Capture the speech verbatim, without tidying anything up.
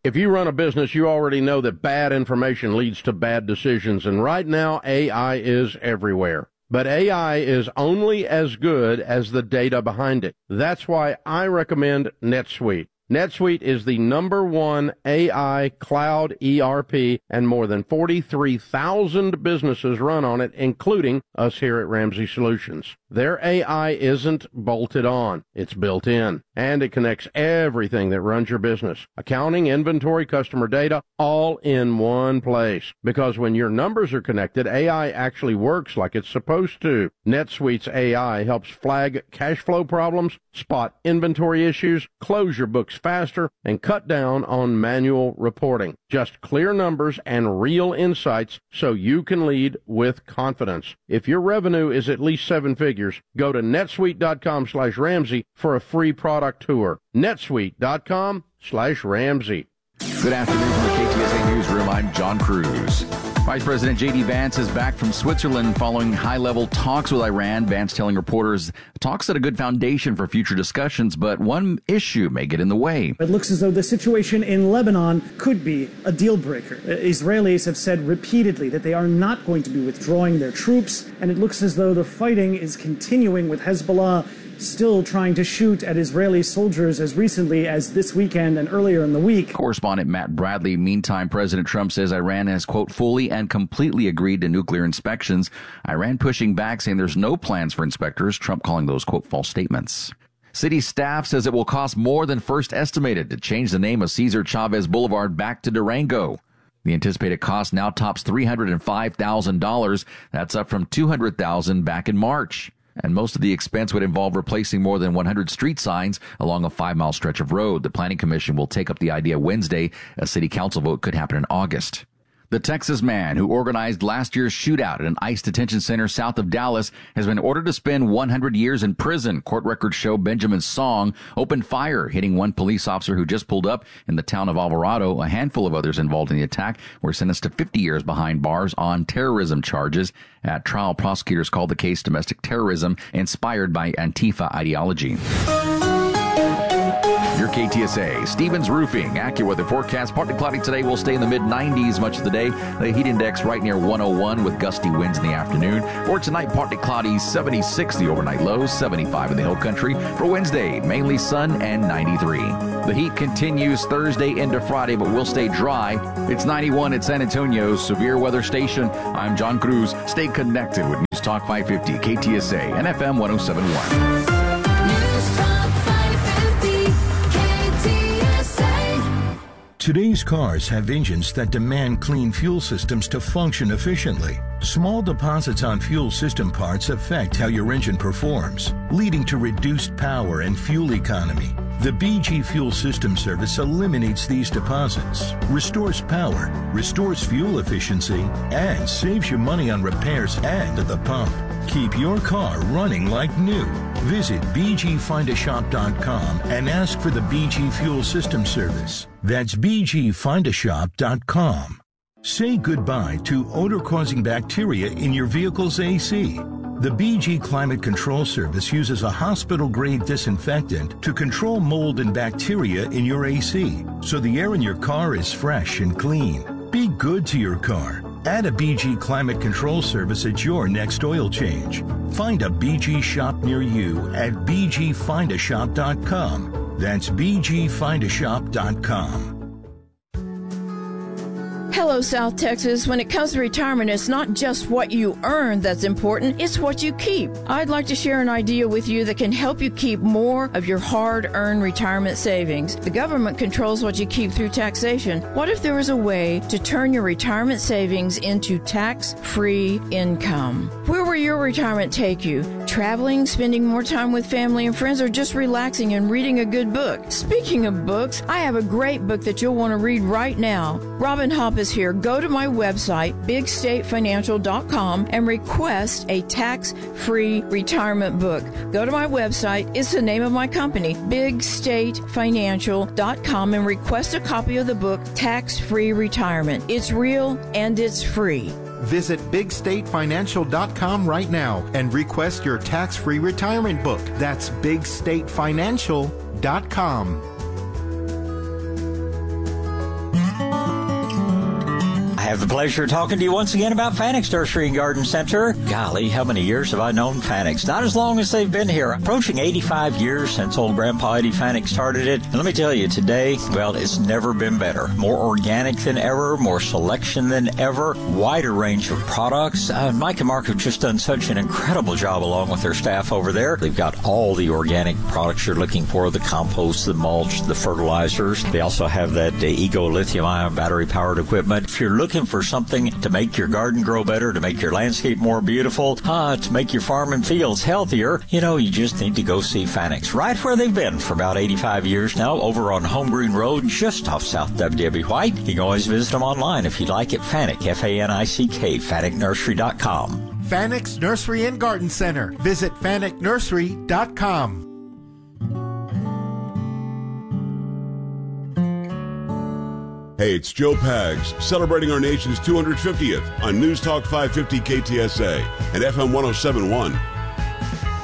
If you run a business, you already know that bad information leads to bad decisions, and right now A I is everywhere. But A I is only as good as the data behind it. That's why I recommend NetSuite. NetSuite is the number one A I cloud E R P, and more than forty-three thousand businesses run on it, including us here at Ramsey Solutions. Their A I isn't bolted on. It's built in, and it connects everything that runs your business. Accounting, inventory, customer data, all in one place. Because when your numbers are connected, A I actually works like it's supposed to. NetSuite's A I helps flag cash flow problems, spot inventory issues, close your books faster, and cut down on manual reporting. Just clear numbers and real insights so you can lead with confidence. If your revenue is at least seven figures, go to netsuite.com slash Ramsey for a free product tour. netsuite.com slash Ramsey. Good afternoon from the K T S A Newsroom. I'm John Cruz. Vice President J D. Vance is back from Switzerland following high-level talks with Iran. Vance telling reporters talks set a good foundation for future discussions, but one issue may get in the way. It looks as though the situation in Lebanon could be a deal breaker. Israelis have said repeatedly that they are not going to be withdrawing their troops, and it looks as though the fighting is continuing, with Hezbollah still trying to shoot at Israeli soldiers as recently as this weekend and earlier in the week. Correspondent Matt Bradley. Meantime, President Trump says Iran has, quote, fully and completely agreed to nuclear inspections. Iran pushing back, saying there's no plans for inspectors. Trump calling those, quote, false statements. City staff says it will cost more than first estimated to change the name of Cesar Chavez Boulevard back to Durango. The anticipated cost now tops three hundred five thousand dollars. That's up from two hundred thousand dollars back in March. And most of the expense would involve replacing more than one hundred street signs along a five-mile stretch of road. The Planning Commission will take up the idea Wednesday. A city council vote could happen in August. The Texas man who organized last year's shootout at an ICE detention center south of Dallas has been ordered to spend one hundred years in prison. Court records show Benjamin Song opened fire, hitting one police officer who just pulled up in the town of Alvarado. A handful of others involved in the attack were sentenced to fifty years behind bars on terrorism charges. At trial, prosecutors called the case domestic terrorism inspired by Antifa ideology. Your K T S A, Stevens Roofing, AccuWeather forecast. Partly cloudy today, will stay in the mid nineties much of the day. The heat index right near one oh one with gusty winds in the afternoon. For tonight, partly cloudy, seventy-six the overnight low, seventy-five in the hill country. For Wednesday, mainly sun and ninety-three. The heat continues Thursday into Friday, but will stay dry. It's ninety-one at San Antonio's Severe Weather Station. I'm John Cruz. Stay connected with News Talk five fifty, K T S A, and F M one oh seven point one. Today's cars have engines that demand clean fuel systems to function efficiently. Small deposits on fuel system parts affect how your engine performs, leading to reduced power and fuel economy. The B G Fuel System Service eliminates these deposits, restores power, restores fuel efficiency, and saves you money on repairs and at the pump. Keep your car running like new. Visit b g find a shop dot com and ask for the B G Fuel System Service. That's b g find a shop dot com. Say goodbye to odor-causing bacteria in your vehicle's A C. The B G Climate Control Service uses a hospital-grade disinfectant to control mold and bacteria in your A C, so the air in your car is fresh and clean. Be good to your car. Add a B G Climate Control Service at your next oil change. Find a B G shop near you at b g find a shop dot com. That's b g find a shop dot com. Hello, South Texas. When it comes to retirement, it's not just what you earn that's important, it's what you keep. I'd like to share an idea with you that can help you keep more of your hard-earned retirement savings. The government controls what you keep through taxation. What if there was a way to turn your retirement savings into tax-free income? Where will your retirement take you? Traveling, spending more time with family and friends, or just relaxing and reading a good book? Speaking of books, I have a great book that you'll want to read right now. Robin Hopp is here. Go to my website, big state financial dot com, and request a tax-free retirement book. Go to my website. It's the name of my company, big state financial dot com, and request a copy of the book, Tax-Free Retirement. It's real and it's free. Visit big state financial dot com right now and request your tax-free retirement book. That's big state financial dot com. have the pleasure of talking to you once again about Fanick's Nursery and Garden Center. Golly, how many years have I known Fanick's? Not as long as they've been here. Approaching eighty-five years since old Grandpa Eddie Fanick started it. And let me tell you, today, well, it's never been better. More organic than ever, more selection than ever, wider range of products. Uh, Mike and Mark have just done such an incredible job along with their staff over there. They've got all the organic products you're looking for, the compost, the mulch, the fertilizers. They also have that uh, Ego lithium-ion battery-powered equipment. If you're looking for something to make your garden grow better, to make your landscape more beautiful, uh, to make your farm and fields healthier, you know, you just need to go see Fanick's. Right where they've been for about eighty-five years now, over on Home Green Road, just off South W W White. You can always visit them online if you'd like at Fanick, F A N I C K, Fanick Nursery dot com. Fanick's Nursery and Garden Center. Visit Fanick Nursery dot com. Hey, it's Joe Pags, celebrating our nation's two hundred fiftieth on News Talk five fifty K T S A and F M one oh seven point one.